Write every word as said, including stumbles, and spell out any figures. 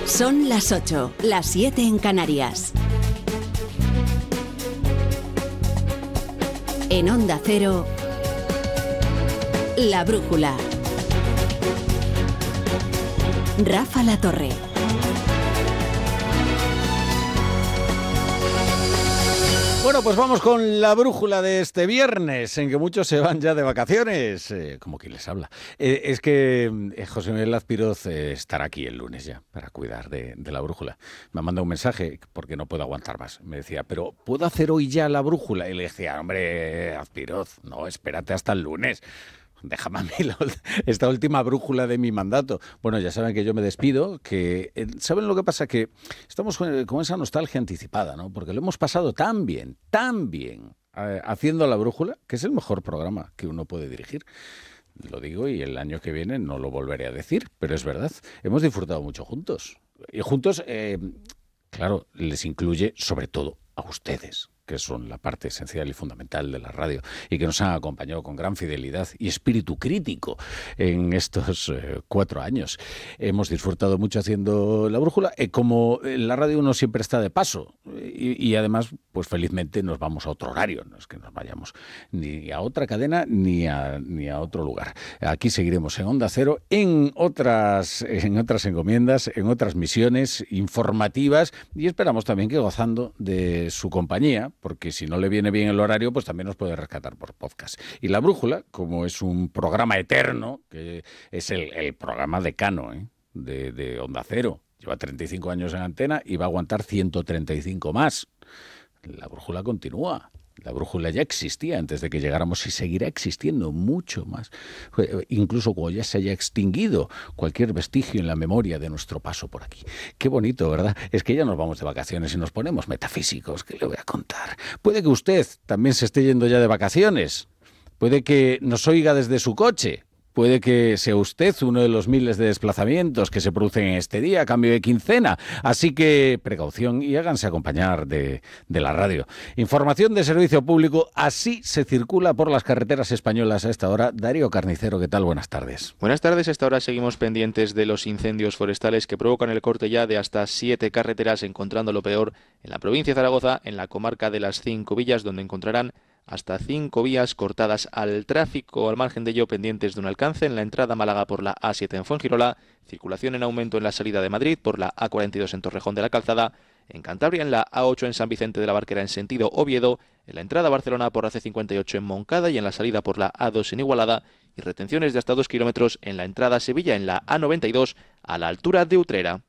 Son las ocho, las siete en Canarias. En Onda Cero, La Brújula. Rafa La Torre. Bueno, pues vamos con la brújula de este viernes, en que muchos se van ya de vacaciones, eh, como quien les habla. Eh, es que eh, José Miguel Azpiroz eh, estará aquí el lunes ya para cuidar de, de la brújula. Me ha mandado un mensaje porque no puedo aguantar más. Me decía, pero ¿puedo hacer hoy ya la brújula? Y le decía, hombre, Azpiroz, no, espérate hasta el lunes. Déjame a mí la, esta última brújula de mi mandato. Bueno, ya saben que yo me despido, que ¿saben lo que pasa? Que estamos con, con esa nostalgia anticipada, ¿no? Porque lo hemos pasado tan bien, tan bien, eh, haciendo la brújula, que es el mejor programa que uno puede dirigir. Lo digo y el año que viene no lo volveré a decir, pero es verdad. Hemos disfrutado mucho juntos. Y juntos, eh, claro, les incluye sobre todo a ustedes, que son la parte esencial y fundamental de la radio y que nos han acompañado con gran fidelidad y espíritu crítico en estos eh, cuatro años. Hemos disfrutado mucho haciendo la brújula. Eh, como en la radio uno siempre está de paso y, y además, pues felizmente nos vamos a otro horario. No es que nos vayamos ni a otra cadena ni a, ni a otro lugar. Aquí seguiremos en Onda Cero, en otras, en otras encomiendas, en otras misiones informativas y esperamos también que gozando de su compañía, porque si no le viene bien el horario, pues también nos puede rescatar por podcast. Y La Brújula, como es un programa eterno, que es el, el programa decano, ¿eh? de, de Onda Cero, lleva treinta y cinco años en antena y va a aguantar ciento treinta y cinco más. La Brújula continúa. La brújula ya existía antes de que llegáramos y seguirá existiendo mucho más, incluso cuando ya se haya extinguido cualquier vestigio en la memoria de nuestro paso por aquí. Qué bonito, ¿verdad? Es que ya nos vamos de vacaciones y nos ponemos metafísicos, ¿qué le voy a contar? Puede que usted también se esté yendo ya de vacaciones, puede que nos oiga desde su coche. Puede que sea usted uno de los miles de desplazamientos que se producen en este día a cambio de quincena. Así que precaución y háganse acompañar de, de la radio. Información de servicio público, así se circula por las carreteras españolas a esta hora. Darío Carnicero, ¿qué tal? Buenas tardes. Buenas tardes. A esta hora seguimos pendientes de los incendios forestales que provocan el corte ya de hasta siete carreteras, encontrando lo peor en la provincia de Zaragoza, en la comarca de las Cinco Villas, donde encontrarán hasta cinco vías cortadas al tráfico. Al margen de ello, pendientes de un alcance en la entrada a Málaga por la A siete en Fuengirola, circulación en aumento en la salida de Madrid por la A cuarenta y dos en Torrejón de la Calzada, en Cantabria en la A ocho en San Vicente de la Barquera en sentido Oviedo, en la entrada a Barcelona por la C cincuenta y ocho en Moncada y en la salida por la A dos en Igualada, y retenciones de hasta dos kilómetros en la entrada a Sevilla en la A noventa y dos a la altura de Utrera.